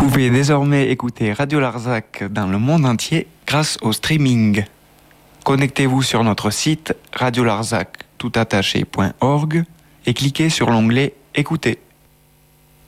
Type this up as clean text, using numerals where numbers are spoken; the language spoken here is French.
pouvez désormais écouter Radio Larzac dans le monde entier grâce au streaming. Connectez-vous sur notre site radiolarzac toutattaché.org et cliquez sur l'onglet Écoutez.